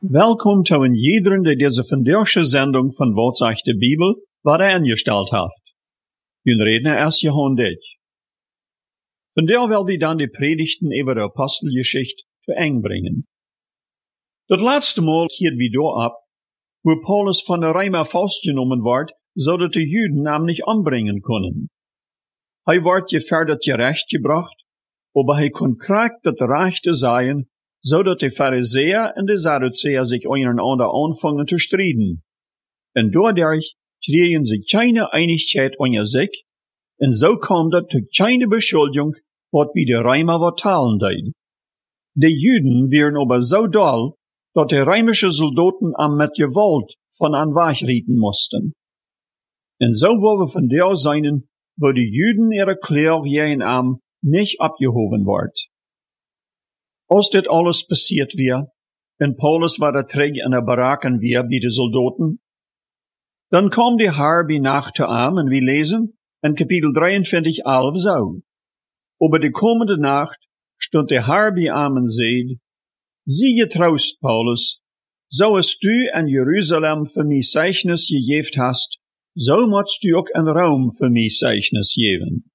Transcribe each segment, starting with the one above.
Welkom zu een jederen die deze vandaagse Sendung von Wat sagt de Bibel wat angestellt hat. Hun Redner ist Johann Dich. Vandaag will wir dann die Predigten über die Apostelgeschichte zu eng bringen. Das letzte Mal hielt wir da ab, wo Paulus von der Römer festgenommen ward, so dass die Juden ihn nicht anbringen können. Er ward gefährdet gerecht gebracht, aber er kon krakt das Rechte sein, so dass die Pharisäer und die Sadduzäer sich untereinander anfangen zu streiten. Und dadurch kriegen sie keine Einigkeit unter sich, und so kommt es zu keine Beschuldigung, was wie die Römer vertalen deed. Die Juden wären aber so doll, dass die römische Soldaten am mit Gewalt von an wegrieten mussten. Und so wollen wir von der sein, wo die Juden ihre Klär gegen am nicht abgehoben wird. Als dit alles passiert weer, en Paulus war der Träg in der Baraken weer bij de Soldaten, dann kam die Herr bij Nacht zu am, en wir lesen in Kapitel 23, 11 so. Aber die kommende Nacht stond der Herr bij am en zeid, zie je troost, Paulus, so als du in Jerusalem für mich Zeichnis gegeben hast, so musst du auch in Rom für mich Zeichnis geben.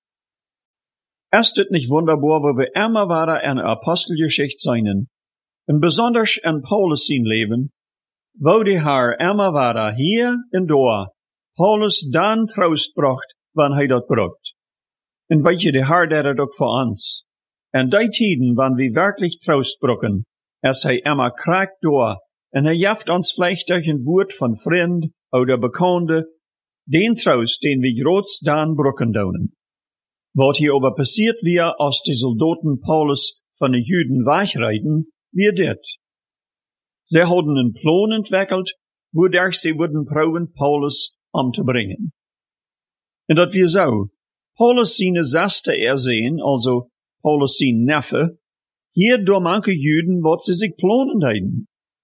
Ist het nicht wunderbar, wo wir immer wieder in der Apostelgeschichte seien, und besonders in Paulus sein Leben, wo die Herr immer wieder hier und da Paulus dann Trost bracht, wann er das braucht. Und weet je, die Herr das auch für uns. In die Tiden, wann wir wirklich Trost brauchen, ist er immer krakt da, und er jaft uns vielleicht durch ein Wort von Freund oder Bekannte, den Trost, den wir groß dann brauchen dürfen. Wat hier aber passiert wir, als die Soldaten Paulus von den Juden wegreiten, wie dit. Sie hadden einen Plan entwickelt, wodurch sie würden proben, Paulus umzubringen. Und das wir so. Paulus seine Seste ersehen, also Paulus sein Neffe, hier durch manche Juden, wat sie sich planen hatten.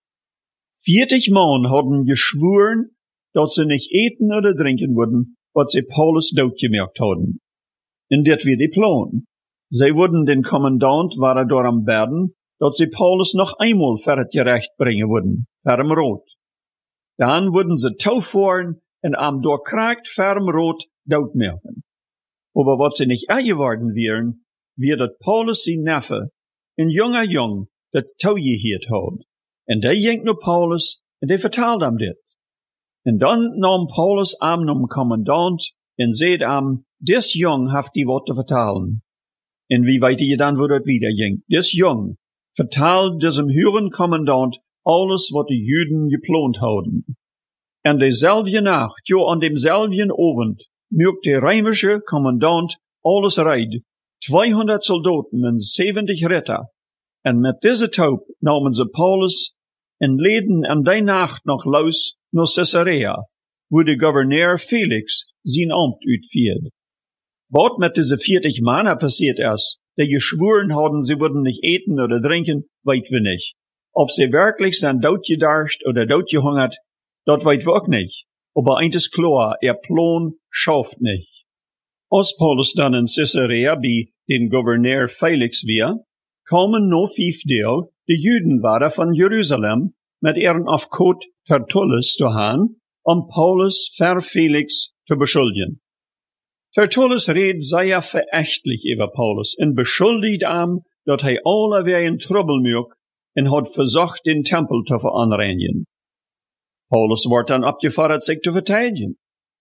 40 Mann hadden geschworen, dass sie nicht eten oder trinken würden, was sie Paulus doodgemerkt hadden. Und dit wir die Plan. Sie würden den Kommandant war dort am Berden, dass sie Paulus noch einmal für das Gericht bringen würden, ferm Rot. Dann würden sie taufahren und am durchkragt ferm Rot doodmerken. Aber was sie nicht geworden wären, wird dat Paulus sein Neffe, ein junger Jung, dat tougehiert hat. Und der ging nur Paulus, und der vertelt ihm dit. Und dann nahm Paulus am nom Kommandant, und seht am, des Jung haft die Worte vertalen. Und wie weit ihr dann, wo das wieder ging? Des Jung vertalt diesem höheren Kommandant alles, was die Juden geplant haben. Und derselbe Nacht, ja an demselben Abend, mögt der römische Kommandant alles reit, 200 Soldaten und 70 Ritter. Und mit dieser Taub nahmen sie Paulus und leden an der Nacht noch los nach Caesarea, wo der Gouverneur Felix sein Amt utführt. Was mit diese 40 Männer passiert ist, die geschworen haben, sie würden nicht eten oder trinken, weit wir nicht. Ob sie wirklich sind doodgedarscht oder doodgehungert, das weit wir auch nicht. Aber eins ist klar, ihr Plan schafft nicht. Als Paulus dann in Caesarea bei den Gouverneur Felix wir, kamen noch 5 Teil, die Juden waren von Jerusalem, mit ihren Aufkot Tertullus zu haben, Paulus für Felix zu beschuldigen. Tertullus redet sehr verächtlich über Paulus und beschuldigt ihm, dass er alle wegen Trouble mögt und hat versucht, den Tempel zu veranreinigen. Paulus wird dann abgefordert, sich zu verteidigen.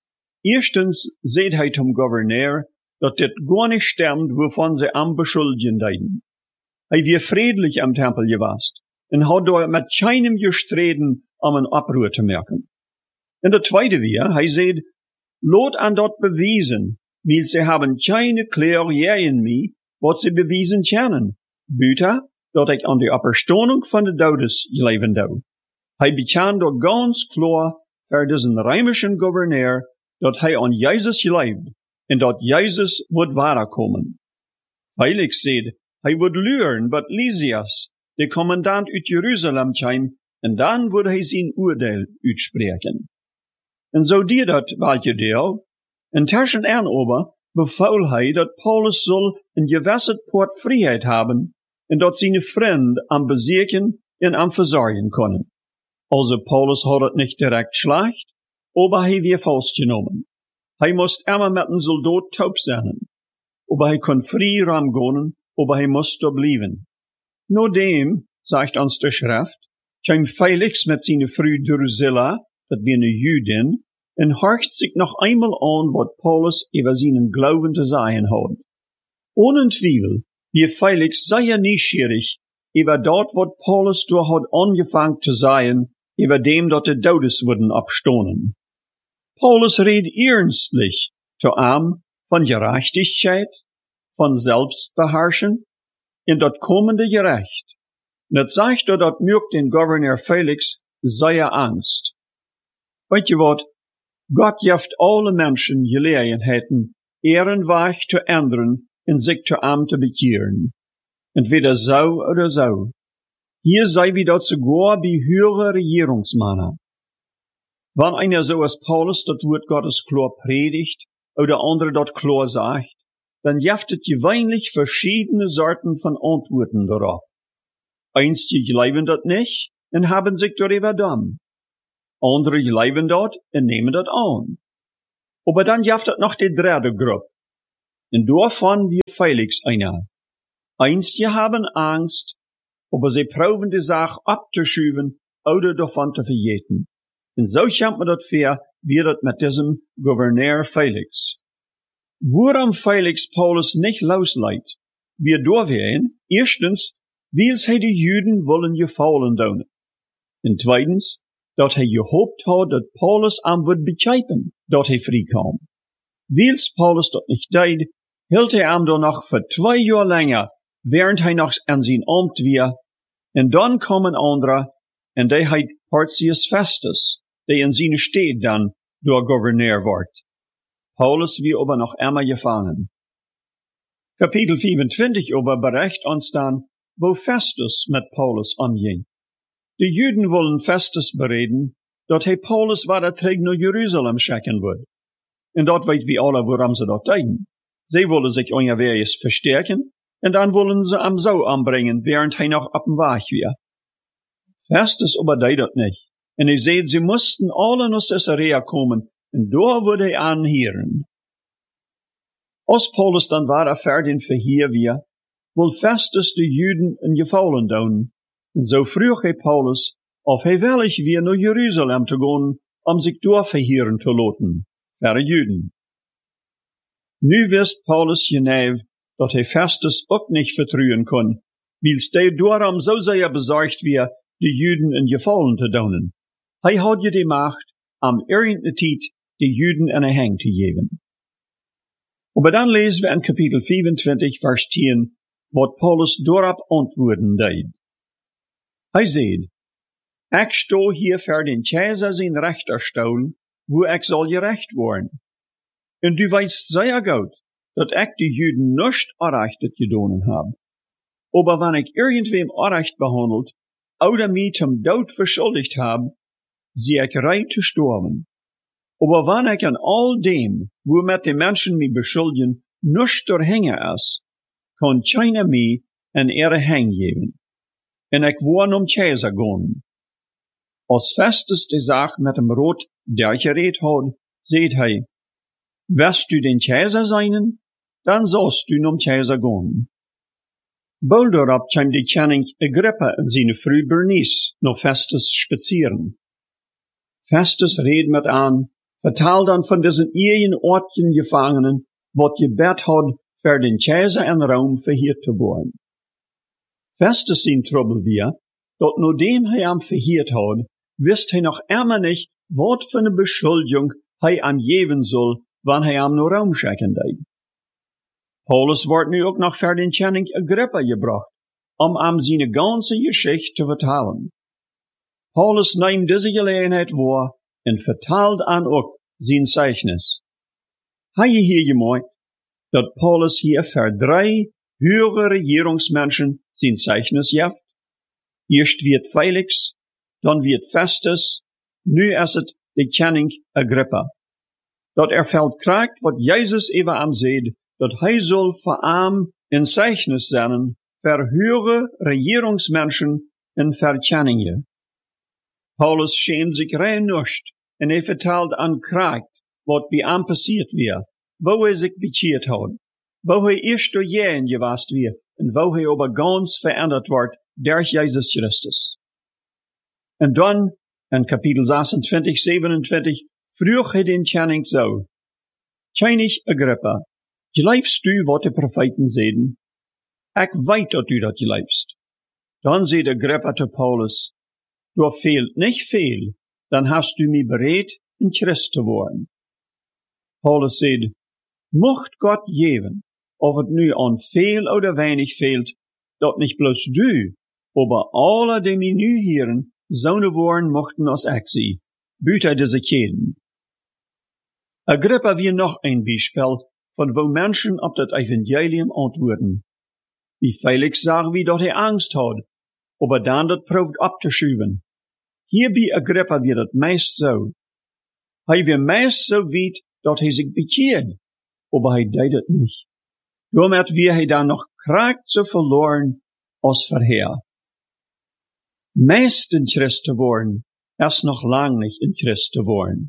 Erstens sagt er zum Gouverneur, dass das gar nicht stimmt, wovon sie am beschuldigen deuten. Er war friedlich am Tempel gewesen und hat dort mit keinem gestritten, einen Abruhr zu merken. Und der zweite wir, er sagt, lot an dort bewiesen, weil sie haben keine Klär in mir, was sie bewiesen können. Büter, dass ich an die Auferstehung von der Todes leben dau. Er bekannt dort ganz klar für diesen römischen Gouverneur, dass er an Jesus lebt und dass Jesus wird weiterkommen. Felix sagt, er wird luren, was Lysias, der Kommandant aus Jerusalem kam, und dann wird er sein Urteil utsprechen. Und so dir dat welche Deal, intussen aber befahl er, dat Paulus soll een gewisse Port Freiheit haben, und dat seine Freunde am Besiegen und am Versorgen können. Also Paulus hat het nicht direkt schlecht, aber er wird festgenommen. Er muss immer mit einem Soldat taub sein. Aber er kann frei ramgehen, aber er muss da bleiben. Nur dem, sagt uns die Schrift, kam Felix mit seiner Frau Drusilla, das wie eine Jüdin, und horcht sich noch einmal an, was Paulus über seinen Glauben zu sagen hat. Ohne Zweifel, wie Felix sehr neugierig über dort, was Paulus da hat angefangen zu sagen, über dem, dass die Todeswürden abstoßen. Paulus redet ernstlich zu ihm von Gerechtigkeit, von Selbstbeherrschen, in das kommende Gerecht. Und das sagt er, das mögt den Gouverneur Felix sehr Angst. Weet je wat? Gott gibt alle Menschen Gelegenheiten, ihren Weg zu ändern und sich zu ihm zu bekehren. Entweder so oder so. Hier sei wie das sogar bei höheren Regierungsmännern. Wenn einer so als Paulus das Wort Gottes klar predigt, oder andere das klar sagt, dann gibt es gewöhnlich verschiedene Sorten von Antworten darauf. Einige glauben das nicht und haben sich darüber dumm. Andere glauben das und nehmen das an. Aber dann gibt es noch die dritte Gruppe. Und davon wird Felix einer. Einige haben Angst, aber sie proben die Sache abzuschieben oder davon zu vergeten. Und so kommt man das vor, wie das mit diesem Gouverneur Felix. Woran Felix Paulus nicht losleiht, wir durchwehen, erstens, weil sie die Juden wollen gefallen tun. Und zweitens, dass er gehofft hat, dass Paulus am wird begreifen, dass er freikam. Weil Paulus das nicht deed, hielt er am noch für 2 Jahre länger, während er noch an sein Amt war. Und dann kommen andere, und der heißt Porcius Festus, der in seine Städte dann der Gouverneur wird. Paulus wird aber noch immer gefangen. Kapitel 25 aber berichtet uns dann, wo Festus mit Paulus umging. Die Juden wollen Festus bereden, dass er Paulus weiter nach Jerusalem schicken wird. Und dort weet wie alle, woran sie dort denken. Sie wollen sich unterwegs verstärken, und dann wollen sie am so anbringen, während er noch auf dem Weg war. Festus aber deed das nicht. Und er sagt, sie mussten alle nach Caesarea kommen, und da würde er anhören. Als Paulus dann war fertig für hier wir, will Festus die Juden in Gefallen tun. Und so frug er Paulus, ob er willig wir nach Jerusalem zu gehen, sich dort verhören zu lassen, für die Juden. Nu wist Paulus genau, dass er Festus auch nicht vertrauen kann, weil der darum so sehr besorgt war, die Juden in Gefallen zu tun. Er hat ja die Macht, am irgendeiner Zeit die Juden in den Hang zu geben. Aber dann lesen wir in Kapitel 25, Vers 10, was Paulus darauf antworten deed. Er sagt, ich stehe hier für den Kaiser sein Richterstuhl, wo ich soll gerecht worden. Und du weißt sehr gut, dass ich die Juden nicht Unrechtes getan habe. Aber wenn ich irgendwem Unrecht behandelt, oder mich zum Tod verschuldigt habe, sie ich bereit zu sterben. Aber wenn ich an all dem, womit die Menschen mich beschuldigen, nicht durchhängen ist, kann keiner mich in ihre Hang geben. Und ich will Kaiser gehen. Als Festus die Sache mit dem Rot durchgeredet hat, sagt er, wirst du den Kaiser sein, dann sollst du Kaiser gehen. Bald darauf kam die König Agrippa und seine Frau Bernice nach Festus spazieren. Festus redet mit an, vertelt dann von diesen ihren Orten Gefangenen, was gebet hat, für den Kaiser in Rom verhört zu werden. Festus sein Trouble wir, dass nachdem er am verhört hat, wisst er noch immer nicht, was für eine Beschuldigung er am geben soll, wann er am nach Rom schicken deed. Paulus wird nu auch noch für den König Agrippa gebracht, am seine ganze Geschichte zu vertellen. Paulus nimmt diese Gelegenheit wahr und vertelt an auch sein Zeichnis. Habe je hier gemerkt, dass Paulus hier für 3 höhere Regierungsmenschen sein Zeichnis gibt? Erst wird Felix, dann wird Festus, nu ist es der König Agrippa. Dat fällt kriegt, was Jesus über am sagt, dass er soll für ihm ein Zeichnis sein, für höhere Regierungsmenschen und für Könige. Paulus schämt sich rein nicht, en vertelt an Kracht, wat bij hem passiert weer, wo sich bekeerd hat, wo eerst door Jähen gewast weer, en wo aber ganz verändert wordt durch Jesus Christus. En dan, in Kapitel 26, 27, vroeg den Channing so, König Agrippa, geloofst du, wat de profeten zeiden? Ik weet dat du dat geloofst. Dan zei Agrippa zu Paulus, du fehlt nicht viel, dann hast du mich bereit, ein Christ zu worden. Paulus zei, mocht Gott geben, of het nu an veel oder wenig fehlt, dat nicht bloß du, aber alle, die mich nu hören, zonen worden mochten als ik sie, buiten diese Keden. Agrippa wie noch ein Beispiel, von wo Menschen auf das Evangelium antworten. Wie Felix sagt, wie dort Angst hat, aber dann das probt abzuschieben. Hier bei Agrippa wird das meist so. Wird meist so weit, dass sich bekehrt, aber deed het nicht. Damit wird dann noch Kraft zu verloren als vorher. Meist ein Christ zu worden, erst noch lang nicht ein Christ zu worden.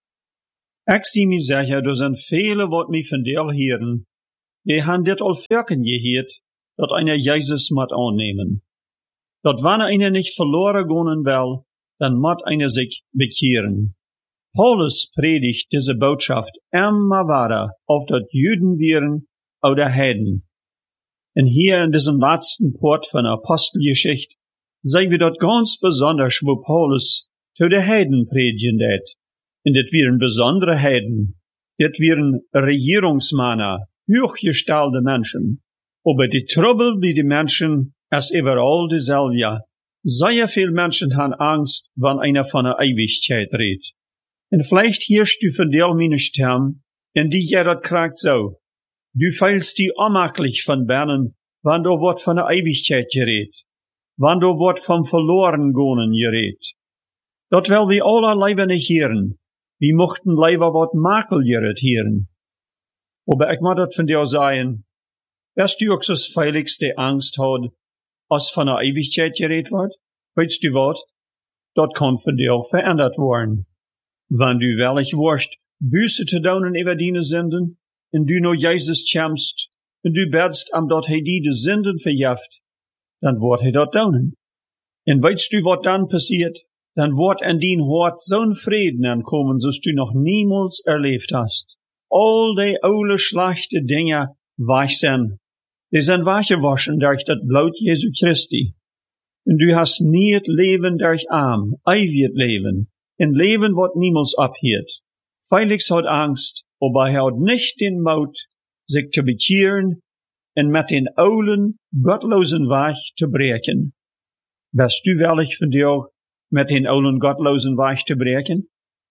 Ik zie mij zeggen, er zijn vele wat mij van deel heren, die han dit al vaker gehoord, dat einer Jesus moet aannemen. Dat wanneer einer nicht verloren gaan wil, dan moet einer sich bekehren. Paulus predigt diese Botschaft immer weiter, auf dat Juden wären oder Heiden. Und hier in diesem letzten Port von der Apostelgeschichte sehen wir dort ganz besonders, wo Paulus zu den Heiden predigen det. Und das wären besondere Heiden. Das wären Regierungsmänner, hochgestellte Menschen. Aber die Trouble bei den Menschen ist überall dieselbe. Sehr viele Menschen haben Angst, wenn einer von der Ewigkeit redet. Und vielleicht hörst du von der meine Stimme, und die ja das kriegt so. Du fühlst dich unmöglich von Bernen, wenn du wird von der Ewigkeit geredet. Wenn du wird vom Verlorengehen geredet. Dat will wir alle Leben nicht hören. Wir mochten lieber wat makelgered hören. Aber ich muss das von dir sagen, dass du auch so Felix die Angst hat, als von der Ewigkeit geredet wird? Weißt du was? Das kann von dir auch verändert werden. Wenn du wellig wirst, Buße zu tun über deine Sünden, und du nur Jesus kämpfst, und du betest, dat die Sünden verjeft, dann wird das tun. Und weißt du, was dann passiert? Dann wird in dein Hort so'n Frieden ankommen, so du noch niemals erlebt hast. All die alle schlechte Dinge weich sind. Die sind weggewaschen durch das Blut Jesu Christi. Und du hast nie het Leben durch Arm, ewig Leben. Ein Leben, wat niemals abhört. Felix hat Angst, aber er hat nicht den Mut, sich zu bekehren und mit den alten, gottlosen Weg zu brechen. Bist du wirklich von dir mit den alten, gottlosen Weg zu brechen?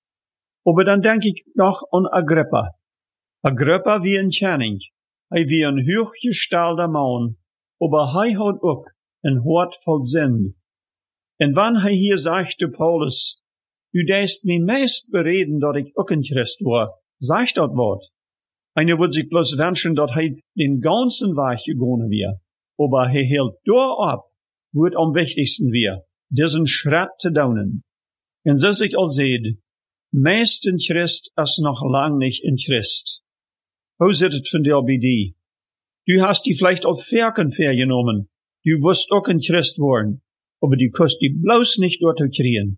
Aber dann denke ich noch an Agrippa. Agrippa wie ein König. Er wie ein hochgestellter Mann, aber er hat auch ein Hort voll Sinn. Und wenn er hier sagt zu Paulus, du darfst mich meist bereden, dass ich auch ein Christ war, sagt das Wort. Einer würde sich bloß wünschen, dass er den ganzen Weg gegangen wäre. Aber er hält da ab, wo es am wichtigsten wäre, diesen Schritt zu tun. Und so sich all seht, meist ein Christ ist noch lang nicht ein Christ. Wo sieht es von dir bei dir? Du hast die vielleicht auf Ferken vergenommen. Du wirst auch ein Christ worden. Aber du kannst die bloß nicht dort kriegen.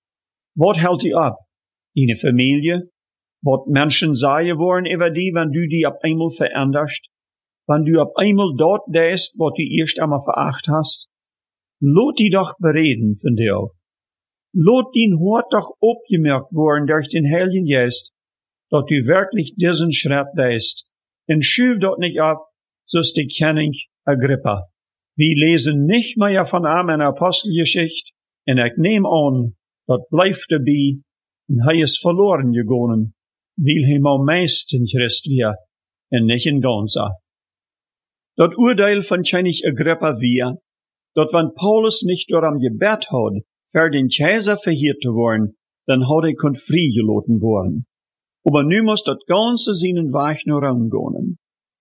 Was hält die ab? Deine Familie? Was Menschen sagen wollen über die, wenn du die auf einmal veränderst? Wenn du auf einmal dort bist, was du erst einmal verachtet hast? Lot die doch bereden von dir. Lot dein Hort doch abgemerkt worden durch den Heiligen Geist, dass du wirklich diesen Schritt bist. Und schüf dort nicht ab, so ist die König Agrippa. Wir lesen nicht mehr von ihm in der Apostelgeschichte, und ich nehme an, das bleibt dabei, und er ist verloren gegangen, weil er am meisten Christ war, und nicht ein ganzer. Das Urteil von König Agrippa war, dass wenn Paulus nicht daran gebet hat, für den Kaiser verhört zu werden, dann hat er freigelassen worden. Aber nu muss das Ganze seinen Weg nur umgehen.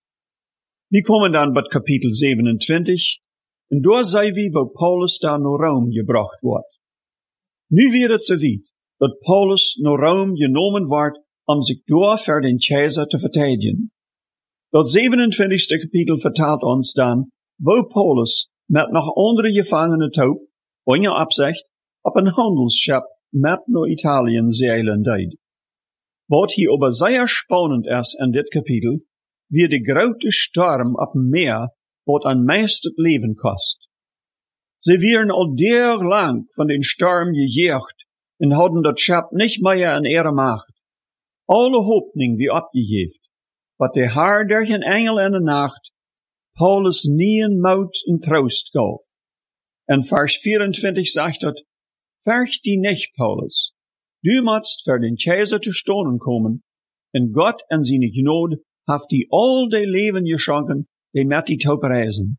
Wir kommen dann bei Kapitel 27, und da sehen wir, wo Paulus da nach Rom gebracht wird. Nu wird het so weit, dat Paulus naar Rom genomen wordt zich door voor den Keizer te verteidigen. Dat 27. kapitel vertelt ons dan, wo Paulus met nog andere gevangenen toop, ohne Absicht, op een handelsschip met naar Italien zeilen deed. Wat hier aber sehr spannend is in dit kapitel, wie de grote storm op het meer, wat aan meest het leven kost. Ze waren al der lang van den storm gejaagd en hadden dat schip niet meer in ihre macht. Alle hoopning wie opgegeven, wat de Heer durch een engel in de nacht Paulus nien moed en troost gaf. En vers 24 zegt dat, fürcht die nicht, Paulus. Du musst für den Kaiser zu stonen kommen, en Gott in seine Gnade haft die all de Leben geschonken, die met die Taupe reisen.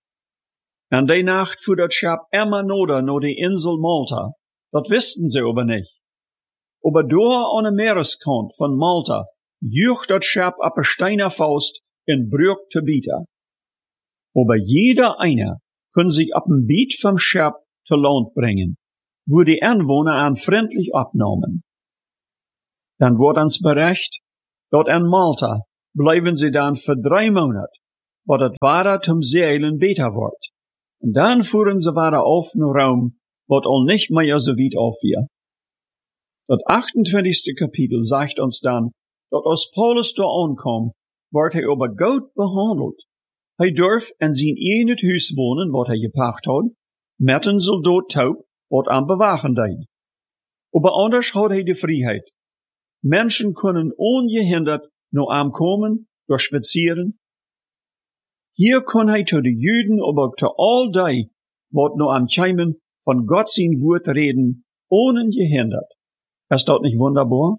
En die Nacht fuhr dat Schip immer noder naar de Insel Malta. Dat wisten sie aber nicht. Aber door aan de Meereskant van Malta jucht dat Schip op een steiner Faust in Brück te bieten. Aber jeder einer kann sich op een Biet vom Schip te Land bringen, wo die Anwohner an freundlich abnahmen. Dann wordt ons bericht, dat in Malta bleiben sie dann für 3 Monate, wat het Wader zum Zeilen beter wordt. En dan fuhren sie weiter auf naar Rom, wat al nicht mehr so weit auf wir. Das 28. Kapitel sagt uns dann, dass als Paulus da ankommt, wird er aber gut behandelt. Er darf in sein eigenes Haus wohnen, was er gepacht hat, mit einem Soldat taub, was am bewachen deed. Aber anders hat er die Freiheit. Menschen können ungehindert nur am kommen, durch spazieren. Hier kann er zu den Juden, aber zu all die, was nur am Cheimen von Gott sein Wort reden, ohne gehindert. Ist das nicht wunderbar?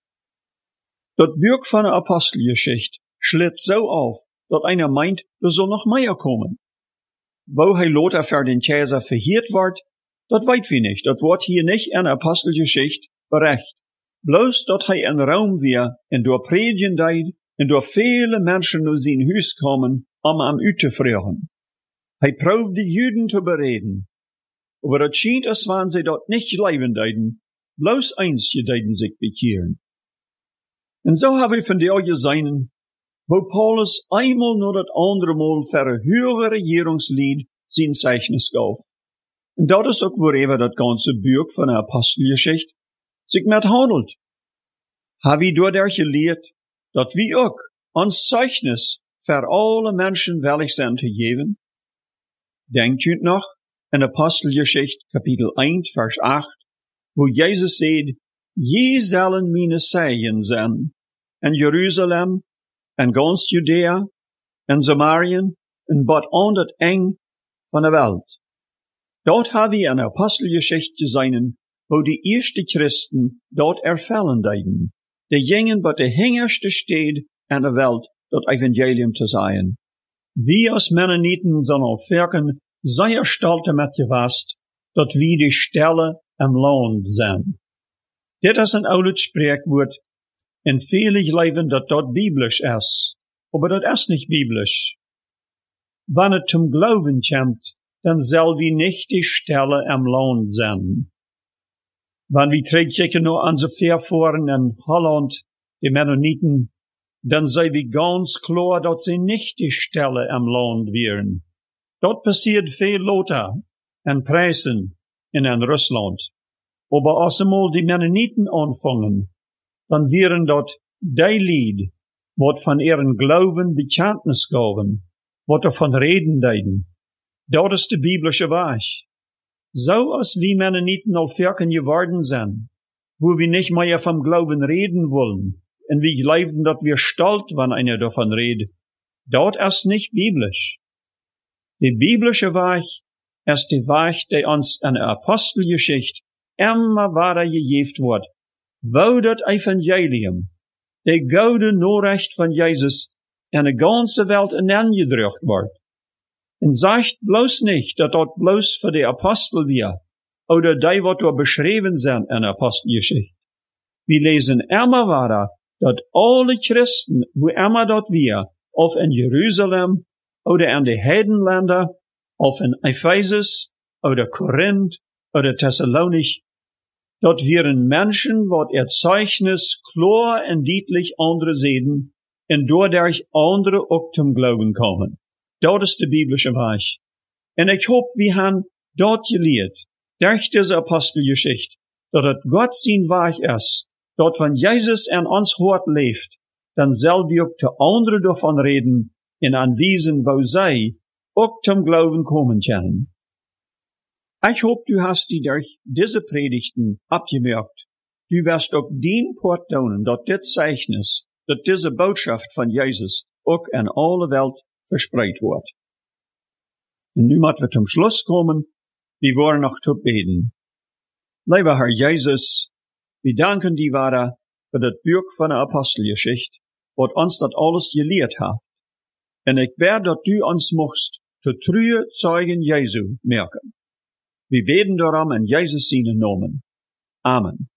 Das Buch von der Apostelgeschichte schlägt so auf, dass einer meint, da soll noch mehr kommen. Wo er Lothar für den Kaiser verhiert wird, das weit wir nicht. Das wird hier nicht in der Apostelgeschichte berecht. Bloß, dass er in Rom wir, und durch Predigen deed, und durch viele Menschen aus sein Haus kommen, am zu fragen. Er probt die Juden zu bereden. Aber das scheint, als wenn sie dort nicht leben deiden, bloß einzige deiden sich bekehren. Und so habe ich von der gesehen, wo Paulus einmal nur das andere Mal für ein höhere Regierungslied sein Zeichnis gab. Und das ist auch, worüber das ganze Buch von der Apostelgeschichte sich mit handelt. Habe ich dadurch gelehrt, dass wir auch uns Zeichnis für alle Menschen willig sind zu geben? Denkt ihr noch in Apostelgeschichte Kapitel 1, Vers 8, wo Jesus sagt, je sollen meine Zeichen sein, in Jerusalem, in ganz Judäa, in Samarien, in bot an dat eng von der Welt. Dort habe ich in der Apostelgeschichte gesehen, wo die ersten Christen dort erfallen deiden. Die gingen bei der hingerste Stadt in der Welt, das Evangelium zu sein. Wir als Mennoniten sind auf Werken sehr stolz damit gewasst, dass wir die Stelle am Land sind. Dit is een oude spreekwoord, en viele geloven dat dat biblisch is, aber dat is niet biblisch. Wanneer het zum Glauben kommt, dann zal wie nicht die Stelle am Land sein. Wann wir terugkijken naar onze Verfahren in Holland, die Mennoniten, dann sei wie ganz klar, dass sie nicht die Stelle am Land wären. Dort passiert viel Lothar, in Preußen, in Russland. Aber als einmal die Mennoniten anfangen, dann wären dort die Lied, wat von ihren Glauben Bekenntnis gaben, wat davon reden deiden. Dat ist die biblische Weg. So als wie Mennoniten auf Werken geworden sind, wo wir nicht mehr vom Glauben reden wollen, und wir glauben, dass wir stolz, wenn einer davon redet, dat ist nicht biblisch. Die biblische Weg ist die Weg, die uns in der Apostelgeschichte immer weiter gegeben wird, wo das Evangelium, die gute Nachricht von Jesus, in der ganzen Welt hinangedrückt wird. Und sagt bloß nicht, dass dort bloß für die Apostel wir, oder die, was dort beschrieben sind in der Apostelgeschichte. Wir lesen immer weiter, dass alle Christen, wo immer dort wir, auf in Jerusalem, oder in die Heidenländer, auf in Ephesus, oder Korinth, oder Thessalonich, Dort wären Menschen, wat Zeugnis klar en deutlich andere sehen, en doordat andere ook zum Glauben kommen. Dat is de biblische Weg. En ik hoop, we han dort geleerd, durch diese Apostelgeschichte, dat het Gott zijn Weg is, dat van Jesus in ons hart leeft, dan zal we ook de anderen davon reden en aanwijzen, wo zij ook zum Glauben kommen können. Ich hoop, du hast die durch diese Predigten abgemerkt. Du wirst auch den Part tun, dat dit Zeichnis, dat diese Botschaft von Jesus auch in alle Welt verspreid wird. Und nu moeten we zum Schluss kommen. Wir wollen noch zu beten. Lieber Herr Jesus, wir danken dir weiter für das Buch von der Apostelgeschichte, wat uns das alles gelehrt hat. Und ich bete, dass du uns mocht zu treue Zeugen Jesu merken. Wir beten darum in Jesus seinen Namen. Amen.